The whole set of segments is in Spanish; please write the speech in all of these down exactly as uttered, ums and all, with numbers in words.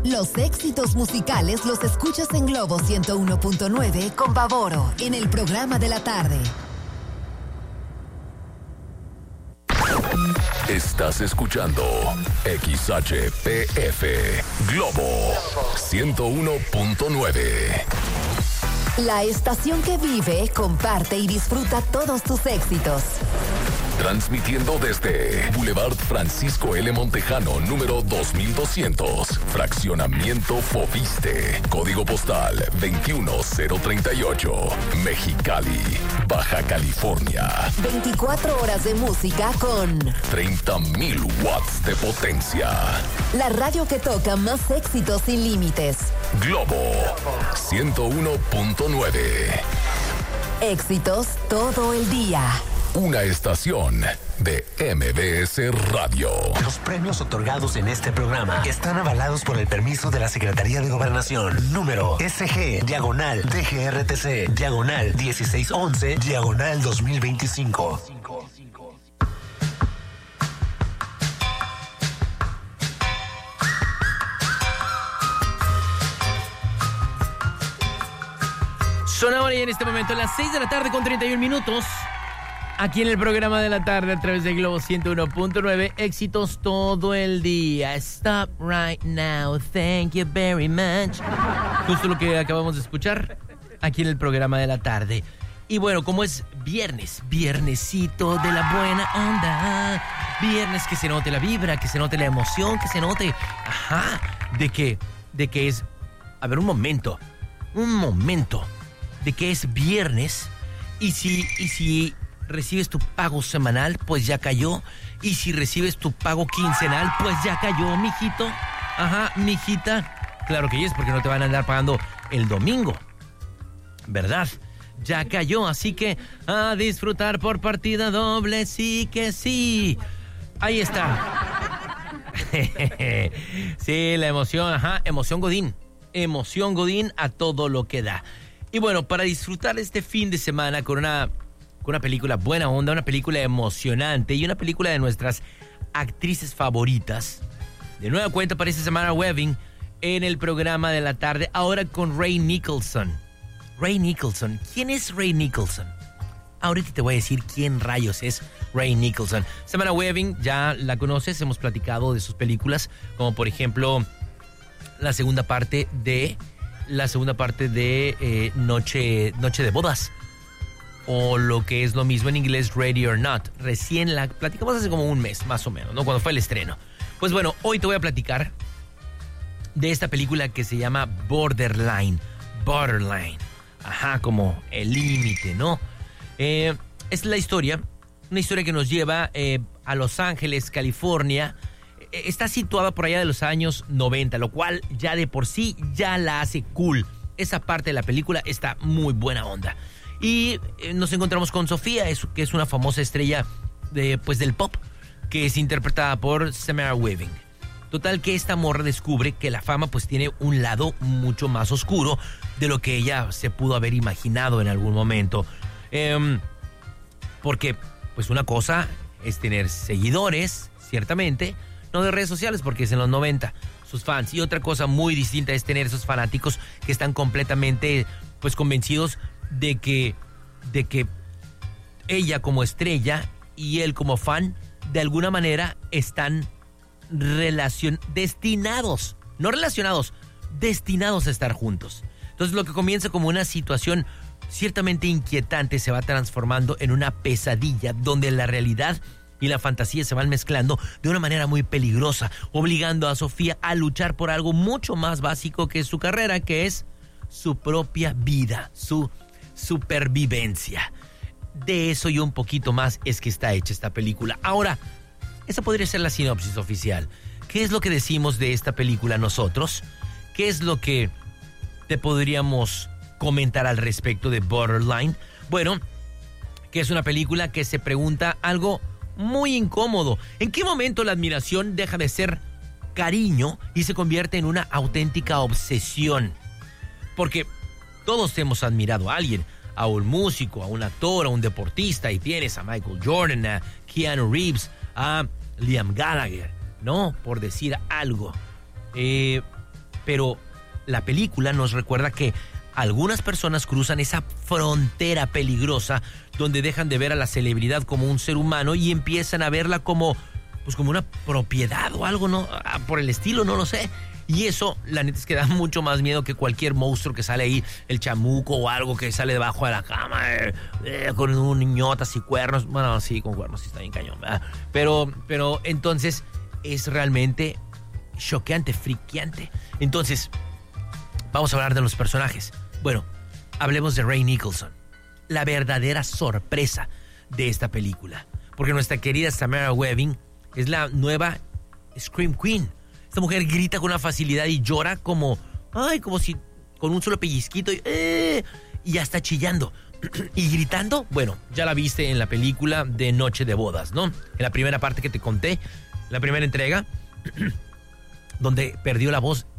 Los éxitos musicales los escuchas en Globo ciento uno punto nueve con Bavoro en el programa de la tarde. Estás escuchando X H P F Globo ciento uno punto nueve. La estación que vive, comparte y disfruta todos tus éxitos. Transmitiendo desde Boulevard Francisco L. Montejano, número dos mil doscientos, Fraccionamiento Fobiste, Código Postal veintiuno cero treinta y ocho, Mexicali, Baja California. veinticuatro horas de música con treinta mil watts de potencia. La radio que toca más éxitos sin límites. Globo ciento uno punto nueve. Éxitos todo el día. Una estación de M B S Radio. Los premios otorgados en este programa están avalados por el permiso de la Secretaría de Gobernación. Número S G, diagonal, D G R T C, diagonal dieciséis once, diagonal dos mil veinticinco. Son ahora y en este momento las seis de la tarde con treinta y un minutos. Aquí en el programa de la tarde a través de Globo ciento uno punto nueve. Éxitos todo el día. Stop right now. Thank you very much. Justo lo que acabamos de escuchar aquí en el programa de la tarde. Y bueno, como es viernes, viernesito de la buena onda. Viernes que se note la vibra, que se note la emoción, que se note, ajá, de que, de que es, a ver, un momento, un momento, de que es viernes y si, y si recibes tu pago semanal, pues ya cayó. Y si recibes tu pago quincenal, pues ya cayó, mijito. Ajá, mijita. Claro que sí, es porque no te van a andar pagando el domingo, ¿verdad? Ya cayó, así que a disfrutar por partida doble, sí que sí. Ahí está. Sí, la emoción, ajá, emoción Godín. Emoción Godín a todo lo que da. Y bueno, para disfrutar este fin de semana con una... una película buena onda, una película emocionante y una película de nuestras actrices favoritas. De nueva cuenta aparece Samara Weaving en el programa de la tarde, ahora con Ray Nicholson. Ray Nicholson. ¿Quién es Ray Nicholson? Ahorita te voy a decir quién rayos es Ray Nicholson. Samara Weaving, ya la conoces, hemos platicado de sus películas, como por ejemplo la segunda parte de la segunda parte de eh, Noche, Noche de Bodas. O lo que es lo mismo en inglés, Ready or Not. Recién la platicamos hace como un mes, más o menos, ¿no? Cuando fue el estreno. Pues bueno, hoy te voy a platicar de esta película que se llama Borderline. Borderline. Ajá, como el límite, ¿no? Eh, es la historia, una historia que nos lleva eh, a Los Ángeles, California. Eh, está situada por allá de los años noventa, lo cual ya de por sí ya la hace cool. Esa parte de la película está muy buena onda. Y eh, nos encontramos con Sofía, es, que es una famosa estrella de, pues, del pop, que es interpretada por Samara Weaving. Total que esta morra descubre que la fama pues tiene un lado mucho más oscuro de lo que ella se pudo haber imaginado en algún momento. Eh, porque pues una cosa es tener seguidores, ciertamente, no de redes sociales porque es en los noventa, sus fans. Y otra cosa muy distinta es tener esos fanáticos que están completamente pues convencidos de que, de que ella como estrella y él como fan de alguna manera están relacion destinados, no relacionados, destinados a estar juntos. Entonces lo que comienza como una situación ciertamente inquietante se va transformando en una pesadilla donde la realidad y la fantasía se van mezclando de una manera muy peligrosa, obligando a Sofía a luchar por algo mucho más básico que su carrera, que es su propia vida, su supervivencia. De eso y un poquito más es que está hecha esta película. Ahora, esa podría ser la sinopsis oficial. ¿Qué es lo que decimos de esta película nosotros? ¿Qué es lo que te podríamos comentar al respecto de Borderline? Bueno, que es una película que se pregunta algo muy incómodo. ¿En qué momento la admiración deja de ser cariño y se convierte en una auténtica obsesión? Porque todos hemos admirado a alguien, a un músico, a un actor, a un deportista, y tienes a Michael Jordan, a Keanu Reeves, a Liam Gallagher, ¿no? Por decir algo. Eh, pero la película nos recuerda que algunas personas cruzan esa frontera peligrosa donde dejan de ver a la celebridad como un ser humano y empiezan a verla como, pues como una propiedad o algo, ¿no? Por el estilo, no lo sé. Y eso, la neta, es que da mucho más miedo que cualquier monstruo que sale ahí, el chamuco o algo que sale debajo de la cama, eh, eh, con un niñotas y cuernos. Bueno, sí, con cuernos sí está bien cañón, ¿verdad? Pero, pero entonces es realmente choqueante, friqueante. Entonces, vamos a hablar de los personajes. Bueno, hablemos de Ray Nicholson, la verdadera sorpresa de esta película. Porque nuestra querida Samara Weaving es la nueva Scream Queen. Esta mujer grita con una facilidad y llora como, ay, como si con un solo pellizquito y, eh, y ya está chillando. Y gritando, bueno, ya la viste en la película de Noche de Bodas, ¿no? En la primera parte que te conté, la primera entrega, donde perdió la voz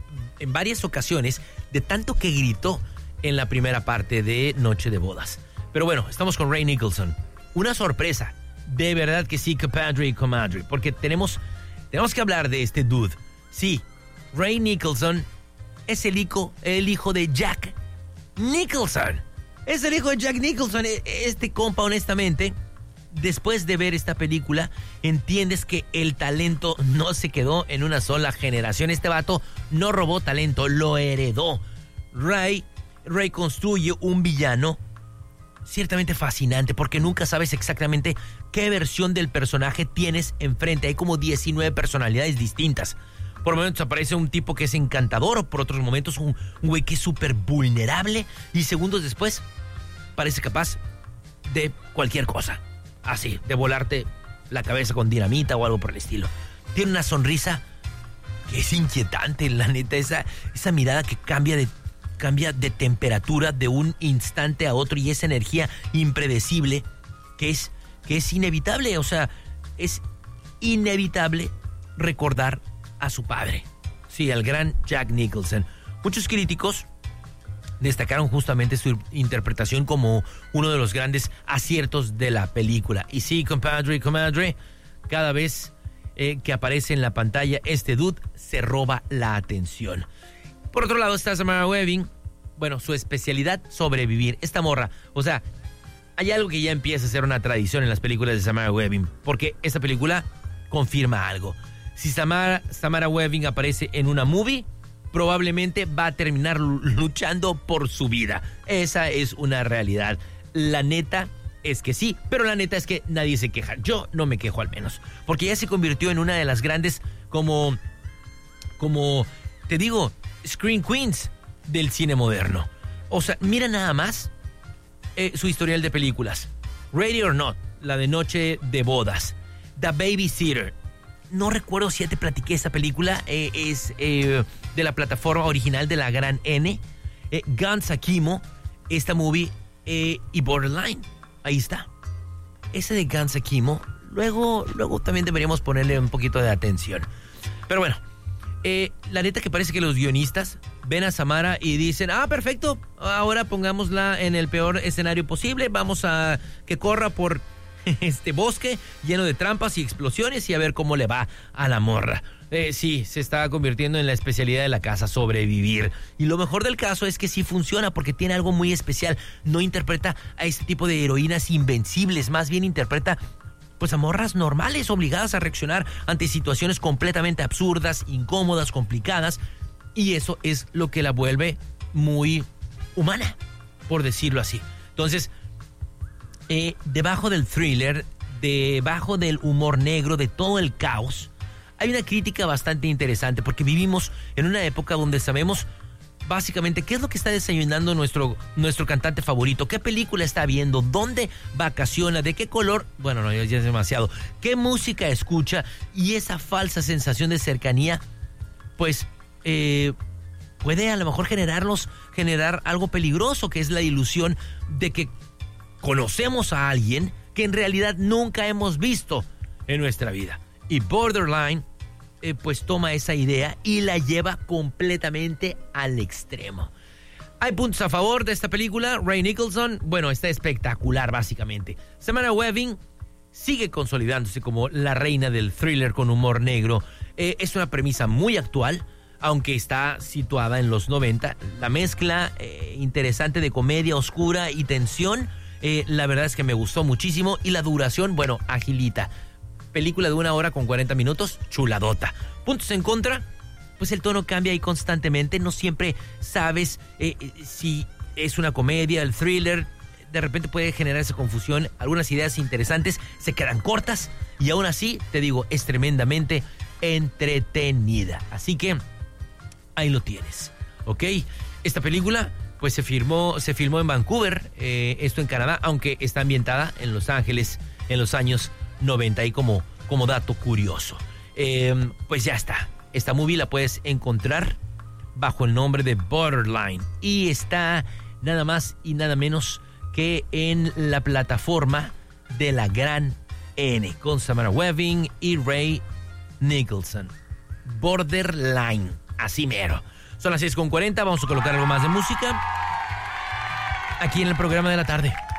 en varias ocasiones de tanto que gritó en la primera parte de Noche de Bodas. Pero bueno, estamos con Ray Nicholson. Una sorpresa, de verdad que sí, compadre y comadre, porque tenemos, tenemos que hablar de este dude. Sí, Ray Nicholson es el hijo, el hijo de Jack Nicholson. Es el hijo de Jack Nicholson. Este compa, honestamente, después de ver esta película, entiendes que el talento no se quedó en una sola generación. Este vato no robó talento, lo heredó. Ray, Ray construye un villano ciertamente fascinante, porque nunca sabes exactamente qué versión del personaje tienes enfrente. Hay como diecinueve personalidades distintas. Por momentos aparece un tipo que es encantador, por otros momentos un güey que es súper vulnerable, y segundos después parece capaz de cualquier cosa. Así, de volarte la cabeza con dinamita o algo por el estilo. Tiene una sonrisa que es inquietante, la neta, esa, esa mirada que cambia de, cambia de temperatura de un instante a otro, y esa energía impredecible que es, que es inevitable, o sea, es inevitable recordar a su padre. Sí, al gran Jack Nicholson. Muchos críticos destacaron justamente su interpretación como uno de los grandes aciertos de la película. Y sí, compadre y comadre, cada vez eh, que aparece en la pantalla este dude se roba la atención. Por otro lado está Samara Weaving. Bueno, su especialidad, sobrevivir. Esta morra, o sea, hay algo que ya empieza a ser una tradición en las películas de Samara Weaving, porque esta película confirma algo. Si Samara, Samara Weaving aparece en una movie, probablemente va a terminar luchando por su vida. Esa es una realidad. La neta es que sí, pero la neta es que nadie se queja. Yo no me quejo, al menos, porque ya se convirtió en una de las grandes, como, como te digo, Screen Queens del cine moderno. O sea, mira nada más eh, su historial de películas. Ready or Not, la de Noche de Bodas, The Babysitter. No recuerdo si ya te platiqué esta película, eh, es eh, de la plataforma original de la Gran N. Eh, Guns Akimo, esta movie, eh, y Borderline. Ahí está. Ese de Guns Akimo, luego, luego también deberíamos ponerle un poquito de atención. Pero bueno, eh, la neta que parece que los guionistas ven a Samara y dicen, ah, perfecto, ahora pongámosla en el peor escenario posible, vamos a que corra por este bosque lleno de trampas y explosiones y a ver cómo le va a la morra. Eh, sí, se está convirtiendo en la especialidad de la casa, sobrevivir. Y lo mejor del caso es que sí funciona, porque tiene algo muy especial. No interpreta a este tipo de heroínas invencibles, más bien interpreta pues a morras normales, obligadas a reaccionar ante situaciones completamente absurdas, incómodas, complicadas, y eso es lo que la vuelve muy humana, por decirlo así. Entonces, Eh, debajo del thriller, debajo del humor negro, de todo el caos, hay una crítica bastante interesante, porque vivimos en una época donde sabemos básicamente qué es lo que está desayunando nuestro, nuestro cantante favorito, qué película está viendo, dónde vacaciona, de qué color, bueno, no, ya es demasiado, qué música escucha, y esa falsa sensación de cercanía, pues, eh, puede a lo mejor generarnos, generar algo peligroso, que es la ilusión de que conocemos a alguien que en realidad nunca hemos visto en nuestra vida. Y Borderline, eh, pues toma esa idea y la lleva completamente al extremo. Hay puntos a favor de esta película. Ray Nicholson, bueno, está espectacular básicamente. Samara Weaving sigue consolidándose como la reina del thriller con humor negro. Eh, es una premisa muy actual. aunque está situada en los noventa. La mezcla eh, interesante de comedia oscura y tensión, eh, la verdad es que me gustó muchísimo. Y la duración, bueno, agilita. Película de una hora con cuarenta minutos, chuladota. Puntos en contra, pues el tono cambia ahí constantemente. No siempre sabes eh, si es una comedia, el thriller. De repente puede generarse confusión. Algunas ideas interesantes se quedan cortas. Y aún así, te digo, es tremendamente entretenida. Así que ahí lo tienes, ¿ok? Esta película, pues se filmó, se filmó en Vancouver, eh, esto en Canadá, aunque está ambientada en Los Ángeles en los años noventa, y como, como dato curioso. Eh, pues ya está, esta movie la puedes encontrar bajo el nombre de Borderline, y está nada más y nada menos que en la plataforma de la Gran N, con Samara Weaving y Ray Nicholson. Borderline. Así mero. Son las seis con cuarenta, vamos a colocar algo más de música aquí en el programa de la tarde.